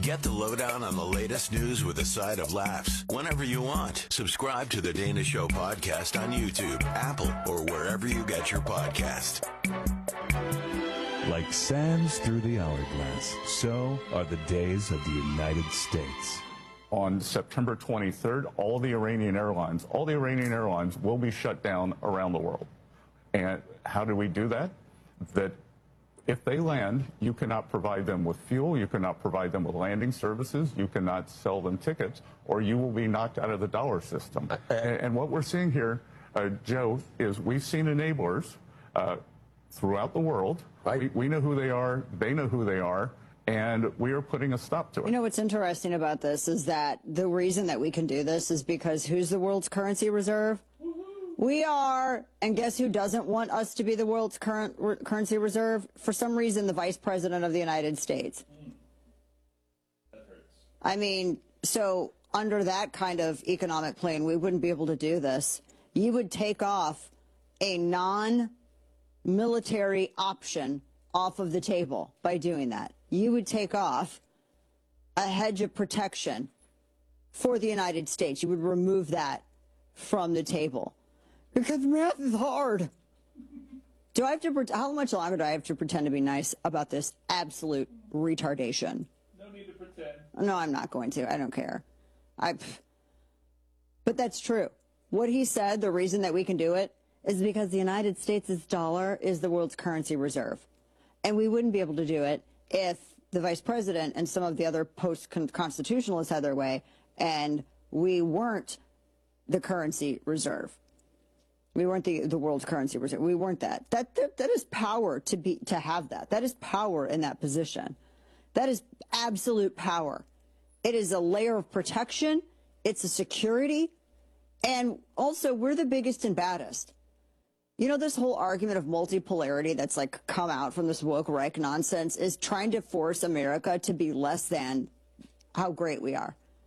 Get the lowdown on the latest news with a side of laughs whenever you want. Subscribe to The Dana Show podcast on YouTube, Apple, or wherever you get your podcast. Like sands through the hourglass, so are the days of the United States. On September 23rd, all the Iranian airlines will be shut down around the world. And how do we do that? That if they land, you cannot provide them with fuel, you cannot provide them with landing services, you cannot sell them tickets, or you will be knocked out of the dollar system. And what we're seeing here, Joe, is we've seen enablers throughout the world. Right. We know who they are, they know who they are, and we are putting a stop to it. You know what's interesting about this is that the reason that we can do this is because who's the world's currency reserve? We are, and guess who doesn't want us to be the world's currency reserve? For some reason, the Vice President of the United States. That hurts. I mean, so under that kind of economic plane, we wouldn't be able to do this. You would take off a non-military option off of the table by doing that. You would take off a hedge of protection for the United States. You would remove that from the table. Because math is hard. Do I have to? How much longer do I have to pretend to be nice about this absolute retardation? No need to pretend. No, I'm not going to. I don't care. But that's true. What he said, the reason that we can do it is because the United States' dollar is the world's currency reserve. And we wouldn't be able to do it if the vice president and some of the other post-constitutionalists had their way and we weren't the currency reserve. We weren't the world's currency reserve. We weren't that. That is power to have that. That is power in that position. That is absolute power. It is a layer of protection. It's a security. And also, we're the biggest and baddest. You know, this whole argument of multipolarity that's like come out from this woke Reich nonsense is trying to force America to be less than how great we are.